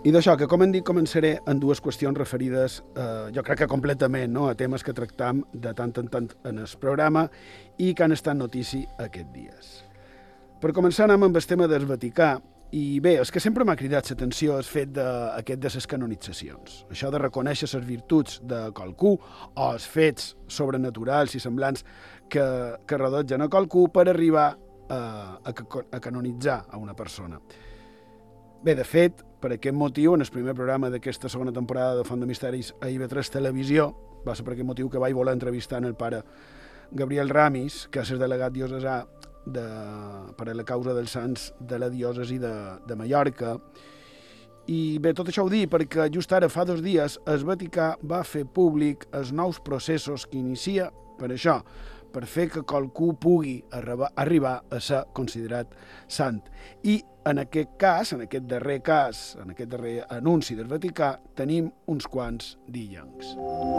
I d'això, que com hem dit, començaré en dues qüestions referides, jo crec que completament, no?, a temes que tractam de tant en tant en el programa i que han estat notícia aquests dies. Per començar, anem amb el tema del Vaticà. I bé, el que sempre m'ha cridat l'atenció és el fet de les canonitzacions. Això de reconèixer les virtuts de qualcú o els fets sobrenaturals i semblants que rodegen a qualcú per arribar a canonitzar a una persona. Bé, de fet, per aquest motiu, en el primer programa d'aquesta segona temporada de Font de Misteris a IB3 Televisió, va ser per aquest motiu que vaig voler entrevistar en el pare Gabriel Ramis, que és el delegat diocesà per a la causa dels sants de la diòcesi de Mallorca. I bé, tot això ho dic perquè just ara, fa 2 dies, el Vaticà va fer públic els nous processos que inicia per això, per fer que qualcú pugui arribar a ser considerat sant. I en aquest cas, en aquest darrer anunci del Vaticà, tenim uns quants d'illencs.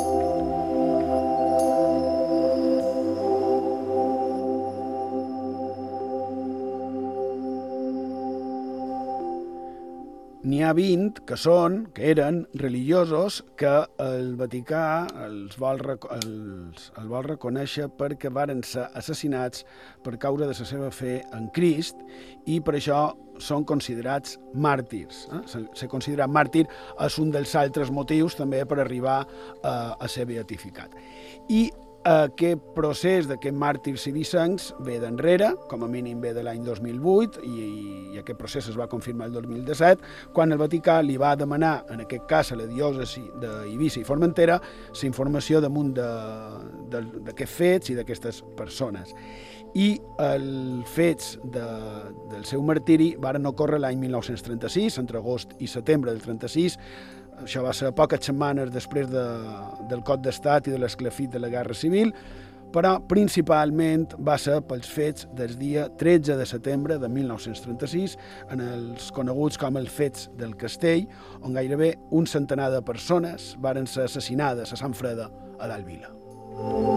N'hi ha 20 que eren religiosos que el Vaticà els vol reconèixer perquè varen ser assassinats per causa de la seva fe en Crist i per això són considerats màrtirs. Ser considerat màrtir és un dels altres motius també per arribar a ser beatificat. I aquest procés d'aquests màrtirs civicencs ve d'enrere, com a mínim ve de l'any 2008, i aquest procés es va confirmar el 2017, quan el Vaticà li va demanar, en aquest cas a la diòcesi d'Eivissa i Formentera, la informació damunt d'aquests fets i d'aquestes persones. I els fets del seu martiri varen ocórrer l'any 1936, entre agost i setembre del 36. Això va ser poques setmanes després del cop d'estat i de l'esclafit de la Guerra Civil, però principalment va ser pels fets del dia 13 de setembre de 1936, en els coneguts com els fets del Castell, on gairebé un centenar de persones varen ser assassinades a Sant Freda, a dalt Vila.